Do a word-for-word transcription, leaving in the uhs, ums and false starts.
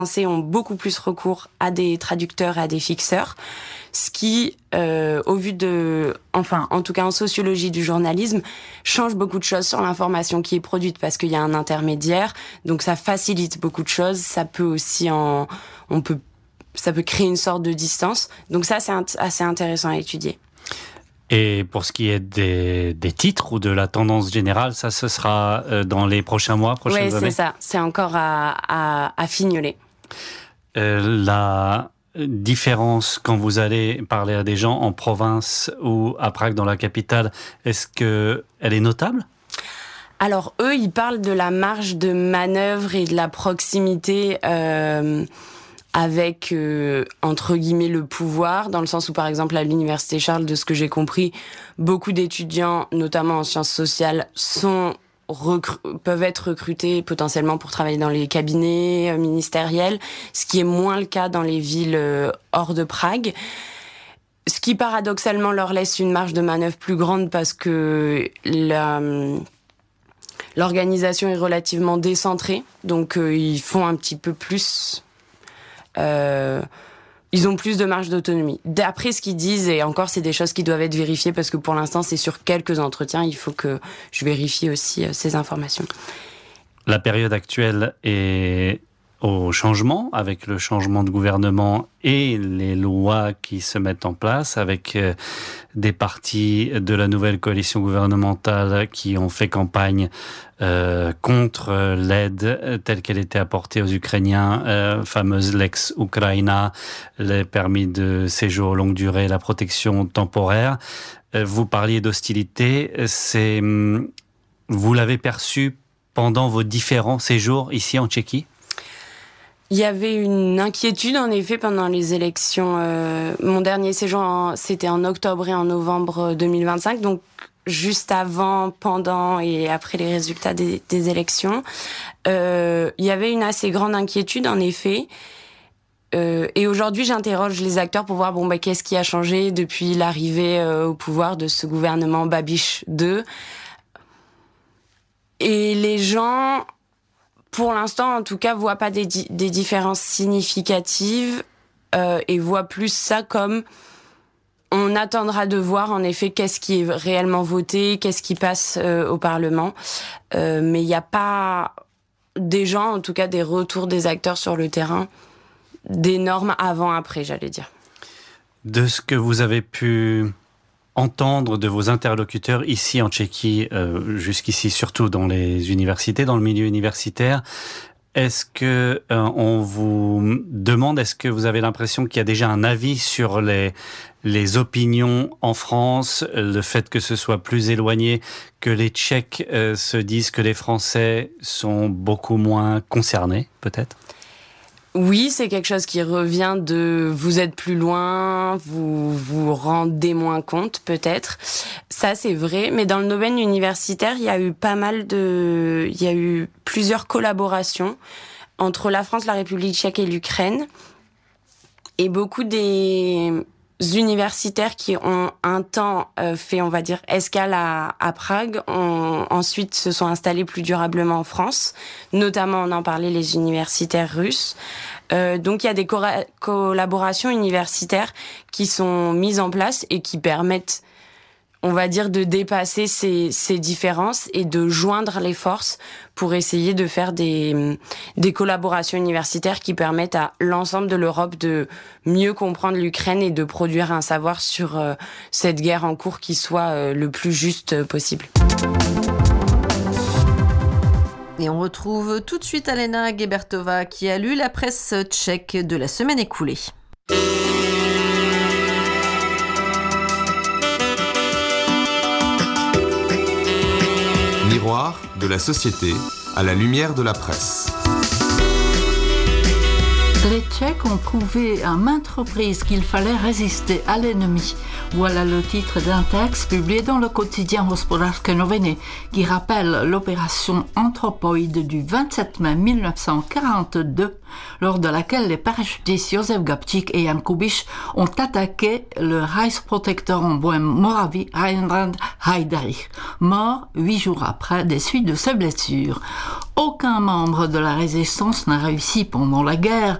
Français ont beaucoup plus recours à des traducteurs et à des fixeurs, ce qui, euh, au vu de, enfin, en tout cas en sociologie du journalisme, change beaucoup de choses sur l'information qui est produite parce qu'il y a un intermédiaire, donc ça facilite beaucoup de choses. Ça peut aussi en, on peut, ça peut créer une sorte de distance. Donc ça, c'est assez intéressant à étudier. Et pour ce qui est des, des titres ou de la tendance générale, ça, ce sera dans les prochains mois, prochaines années ? Oui, c'est ça. C'est encore à, à, à fignoler. Euh, la différence quand vous allez parler à des gens en province ou à Prague, dans la capitale, est-ce qu'elle est notable ? Alors, eux, ils parlent de la marge de manœuvre et de la proximité euh, avec, euh, entre guillemets, le pouvoir, dans le sens où, par exemple, à l'Université Charles, de ce que j'ai compris, beaucoup d'étudiants, notamment en sciences sociales, sont recru- peuvent être recrutés potentiellement pour travailler dans les cabinets euh, ministériels, ce qui est moins le cas dans les villes euh, hors de Prague. Ce qui, paradoxalement, leur laisse une marge de manœuvre plus grande parce que la... l'organisation est relativement décentrée, donc euh, ils font un petit peu plus... Euh, ils ont plus de marge d'autonomie. D'après ce qu'ils disent, et encore c'est des choses qui doivent être vérifiées parce que pour l'instant c'est sur quelques entretiens, il faut que je vérifie aussi euh, ces informations. La période actuelle est au changement, avec le changement de gouvernement et les lois qui se mettent en place, avec euh, des partis de la nouvelle coalition gouvernementale qui ont fait campagne euh, contre l'aide telle qu'elle était apportée aux Ukrainiens, euh, fameuse Lex Ukraina, les permis de séjour longue durée, la protection temporaire. Euh, vous parliez d'hostilité, c'est, vous l'avez perçu pendant vos différents séjours ici en Tchéquie ? Il y avait une inquiétude, en effet, pendant les élections. Euh, mon dernier séjour, en, c'était en octobre et en novembre deux mille vingt-cinq, donc juste avant, pendant et après les résultats des, des élections. Euh, il y avait une assez grande inquiétude, en effet. Euh, et aujourd'hui, j'interroge les acteurs pour voir bon, bah, qu'est-ce qui a changé depuis l'arrivée euh, au pouvoir de ce gouvernement Babiš deux. Et les gens... pour l'instant, en tout cas, voient pas des, di- des différences significatives euh, et voient plus ça comme on attendra de voir en effet qu'est-ce qui est réellement voté, qu'est-ce qui passe euh, au Parlement. Euh, mais il n'y a pas des gens, en tout cas des retours des acteurs sur le terrain, d'énormes avant-après, j'allais dire. De ce que vous avez pu entendre de vos interlocuteurs ici en Tchéquie, euh, jusqu'ici surtout dans les universités, dans le milieu universitaire, est-ce que euh, on vous demande, est-ce que vous avez l'impression qu'il y a déjà un avis sur les les opinions en France, le fait que ce soit plus éloigné, que les Tchèques euh, se disent que les Français sont beaucoup moins concernés, peut-être ? Oui, c'est quelque chose qui revient de vous êtes plus loin, vous vous rendez moins compte peut-être. Ça c'est vrai, mais dans le domaine universitaire, il y a eu pas mal de il y a eu plusieurs collaborations entre la France, la République tchèque et l'Ukraine. Et beaucoup des universitaires qui ont un temps euh, fait, on va dire, escale à, à Prague, ont ensuite se sont installés plus durablement en France. Notamment, on en parlait, les universitaires russes. Euh, donc, il y a des co- collaborations universitaires qui sont mises en place et qui permettent, on va dire, de dépasser ces, ces différences et de joindre les forces pour essayer de faire des, des collaborations universitaires qui permettent à l'ensemble de l'Europe de mieux comprendre l'Ukraine et de produire un savoir sur euh, cette guerre en cours qui soit euh, le plus juste possible. Et on retrouve tout de suite Alena Gebertova qui a lu la presse tchèque de la semaine écoulée. Miroir de la société à la lumière de la presse. Les Tchèques ont prouvé à maintes reprises qu'il fallait résister à l'ennemi. Voilà le titre d'un texte publié dans le quotidien Hospodářské noviny qui rappelle l'opération Anthropoïde du vingt-sept mai mille neuf cent quarante-deux, lors de laquelle les parachutistes Josef Gabčík et Jan Kubiš ont attaqué le Reichsprotektor en Bohême-Moravie, Reinhard Heydrich, mort huit jours après des suites de ses blessures. Aucun membre de la résistance n'a réussi pendant la guerre